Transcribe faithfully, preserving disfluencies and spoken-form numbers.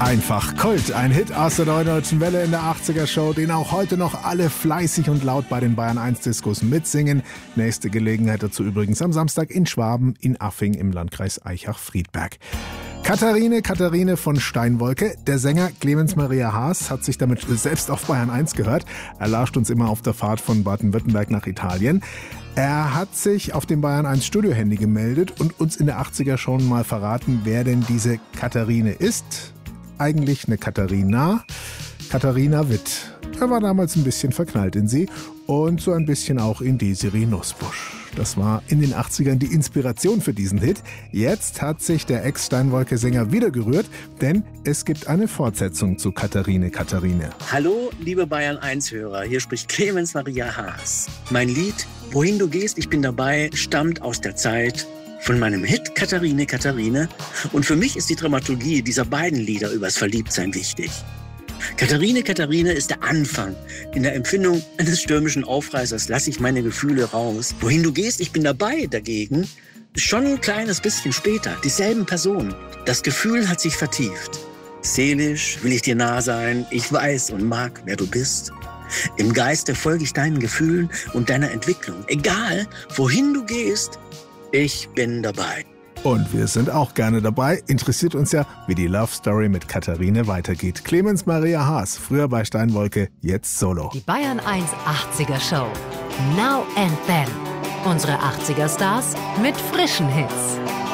Einfach Kult, ein Hit aus der Neuen Welle in der achtziger Show, den auch heute noch alle fleißig und laut bei den Bayern eins Diskos mitsingen. Nächste Gelegenheit dazu übrigens am Samstag in Schwaben in Affing im Landkreis Aichach-Friedberg. Katharine, Katharine von Steinwolke. Der Sänger Clemens Maria Haas hat sich damit selbst auf Bayern eins gehört. Er lauscht uns immer auf der Fahrt von Baden-Württemberg nach Italien. Er hat sich auf dem Bayern eins Studiohandy gemeldet und uns in der achtziger schon mal verraten, wer denn diese Katharine ist. Eigentlich eine Katharina, Katharina Witt. Er war damals ein bisschen verknallt in sie und so ein bisschen auch in Desiree Nussbusch. Das war in den achtzigern die Inspiration für diesen Hit. Jetzt hat sich der Ex-Steinwolke-Sänger wieder gerührt, denn es gibt eine Fortsetzung zu Katharine, Katharine. Hallo, liebe Bayern eins Hörer, hier spricht Clemens Maria Haas. Mein Lied Wohin du gehst, ich bin dabei stammt aus der Zeit von meinem Hit Katharine, Katharine. Und für mich ist die Dramaturgie dieser beiden Lieder übers Verliebtsein wichtig. Katharine, Katharine ist der Anfang. In der Empfindung eines stürmischen Aufreißers lasse ich meine Gefühle raus. Wohin du gehst, ich bin dabei dagegen. Schon ein kleines bisschen später, dieselben Personen. Das Gefühl hat sich vertieft. Seelisch will ich dir nah sein. Ich weiß und mag, wer du bist. Im Geiste folge ich deinen Gefühlen und deiner Entwicklung. Egal, wohin du gehst, ich bin dabei. Und wir sind auch gerne dabei. Interessiert uns ja, wie die Love Story mit Katharine weitergeht. Clemens Maria Haas, früher bei Steinwolke, jetzt solo. Die Bayern eins achtziger Show. Now and Then. Unsere achtziger Stars mit frischen Hits.